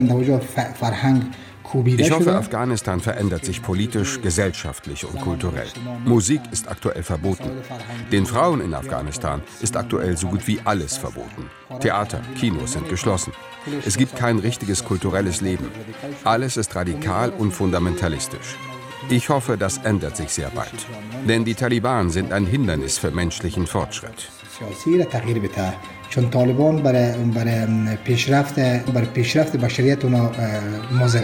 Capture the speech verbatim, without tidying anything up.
Ich hoffe, Afghanistan verändert sich politisch, gesellschaftlich und kulturell. Musik ist aktuell verboten. Den Frauen in Afghanistan ist aktuell so gut wie alles verboten. Theater, Kinos sind geschlossen. Es gibt kein richtiges kulturelles Leben. Alles ist radikal und fundamentalistisch. Ich hoffe, das ändert sich sehr bald. Denn die Taliban sind ein Hindernis für menschlichen Fortschritt. چون طالبان برای برای پیشرفت برای پیشرفت بشریت اونا